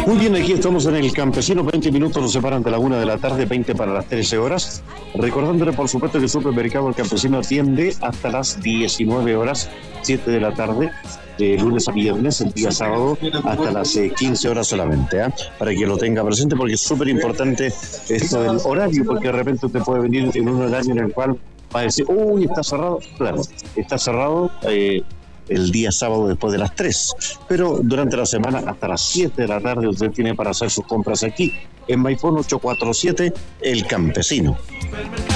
Muy bien, aquí estamos en el Campesino. 20 minutos nos separan de la 1 de la tarde, 20 para las 13 horas. Recordándole, por supuesto, que el supermercado El Campesino atiende hasta las 19 horas, 7 de la tarde, de lunes a viernes, el día sábado hasta las 15 horas solamente, para que lo tenga presente, porque es súper importante esto del horario, porque de repente usted puede venir en un horario en el cual va a decir, uy, está cerrado. Claro, está cerrado el día sábado después de las 3, pero durante la semana hasta las 7 de la tarde usted tiene para hacer sus compras aquí en Maipón 847, El Campesino.